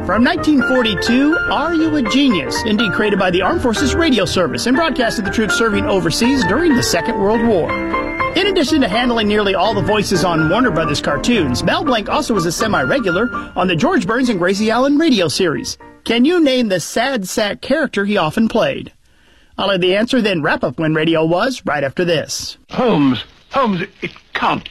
From 1942, Are You a Genius? Indeed created by the Armed Forces Radio Service and broadcast to the troops serving overseas during the Second World War. In addition to handling nearly all the voices on Warner Brothers cartoons, Mel Blanc also was a semi-regular on the George Burns and Gracie Allen radio series. Can you name the sad sack character he often played? I'll have the answer, then wrap up when radio was right after this. Holmes, it can't